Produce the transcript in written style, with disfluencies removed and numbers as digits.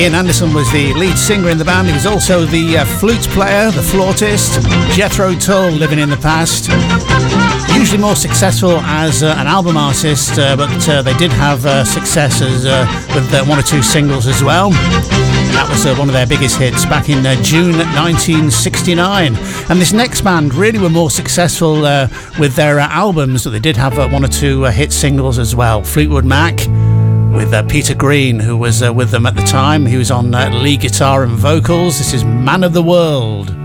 Ian Anderson was the lead singer in the band. He was also the flute player, the flautist. Jethro Tull, living in the past. Usually more successful as an album artist, but they did have success with one or two singles as well. And that was one of their biggest hits back in June 1969. And this next band really were more successful with their albums, but they did have one or two hit singles as well. Fleetwood Mac with Peter Green, who was with them at the time. He was on lead guitar and vocals. This is Man of the World.